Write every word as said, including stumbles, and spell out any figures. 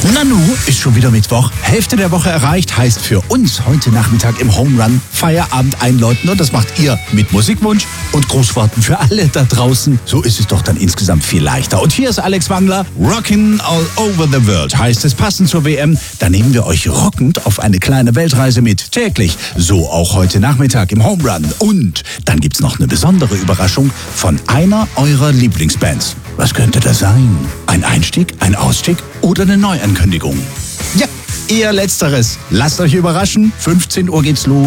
Nanu, ist schon wieder Mittwoch. Hälfte der Woche erreicht, heißt für uns heute Nachmittag im Home Run Feierabend einläuten. Und das macht ihr mit Musikwunsch und Grußworten für alle da draußen. So ist es doch dann insgesamt viel leichter. Und hier ist Alex Wangler. Rockin' all over the world heißt es passend zur W M. Da nehmen wir euch rockend auf eine kleine Weltreise mit. Täglich. So auch heute Nachmittag im Home Run. Und dann gibt's noch eine besondere Überraschung von einer eurer Lieblingsbands. Was könnte das sein? Ein Einstieg, ein Ausstieg oder eine Neuankündigung? Ja, eher Letzteres. Lasst euch überraschen. fünfzehn Uhr geht's los.